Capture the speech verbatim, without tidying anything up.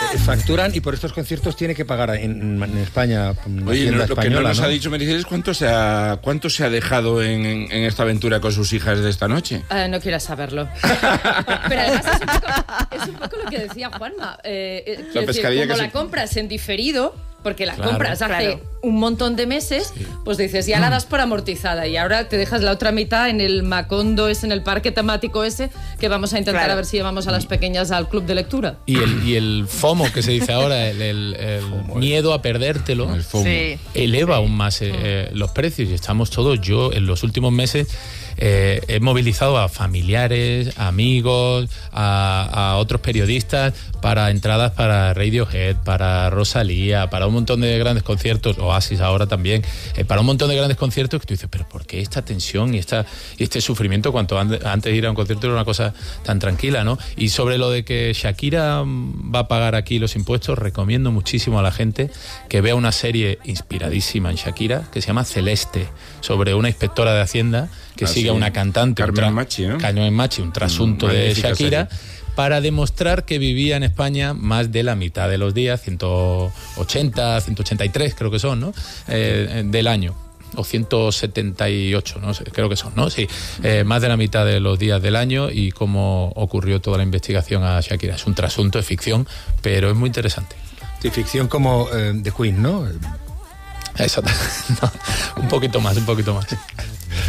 facturan y por estos conciertos tiene que pagar en, en España. En Oye, no, lo española, que no nos ¿no? ha dicho Mercedes, ¿cuánto se ha, cuánto se ha dejado en, en, en esta aventura con sus hijas de esta noche? Uh, no quieras saberlo. Pero además es un poco, es un poco lo que decía Juanma. Eh, eh, La decir, pescadilla como que la se... compras en diferido, porque la Claro, compras hace claro. un montón de meses, sí. Pues dices, ya la das por amortizada y ahora te dejas la otra mitad en el Macondo ese, en el parque temático ese, que vamos a intentar Claro. a ver si llevamos a las pequeñas al club de lectura. Y el, y el FOMO, que se dice ahora, el, el, el FOMO, miedo a perdértelo, el FOMO. Sí. eleva aún más eh, eh, los precios. Y estamos todos, yo en los últimos meses eh, he movilizado a familiares, amigos, a, a otros periodistas para entradas para Radiohead, para Rosalía, para un montón de grandes conciertos, Oasis ahora también, eh, para un montón de grandes conciertos que tú dices, pero ¿por qué esta tensión y, esta, y este sufrimiento cuanto antes de ir a un concierto era una cosa tan tranquila, ¿no? Y sobre lo de que Shakira va a pagar aquí los impuestos, recomiendo muchísimo a la gente que vea una serie inspiradísima en Shakira que se llama Celeste, sobre una inspectora de Hacienda que ah, sigue sí. a una cantante, Carmen tra- Machi, ¿no? Carmen Machi, un trasunto mm, de Shakira, serie. Para demostrar que vivía en España más de la mitad de los días, ciento ochenta, ciento ochenta y tres creo que son, ¿no? Eh, del año. O ciento setenta y ocho, no sé, creo que son, ¿no? Sí, eh, más de la mitad de los días del año y cómo ocurrió toda la investigación a Shakira. Es un trasunto de ficción, pero es muy interesante. Sí, ficción como eh, The Queen, ¿no? Exacto. No, un poquito más, un poquito más.